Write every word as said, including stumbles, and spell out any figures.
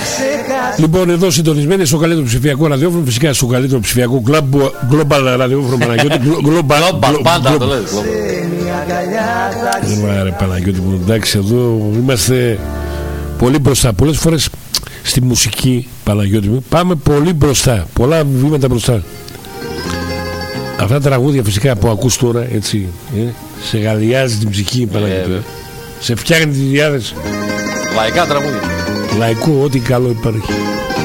Λοιπόν, εδώ συντονισμένοι στο καλύτερο ψηφιακό ραδιόφωνο, φυσικά στο καλύτερο ψηφιακό global ραδιόφωνο Παναγιώτη. Global, πάντα το λέει. Ωραία, Παναγιώτη μου, εντάξει, εδώ είμαστε πολύ μπροστά. Πολλές φορές στη μουσική, Παναγιώτη μου, πάμε πολύ μπροστά. Πολλά βήματα μπροστά. Αυτά τα τραγούδια φυσικά που ακούς τώρα, έτσι, ε, σε γαλιάζει την ψυχή, Παναγιώτη. Ε, σε φτιάχνει τη διάθεση. Λαϊκά τραγούδια. Λαϊκό, ό,τι καλό υπάρχει.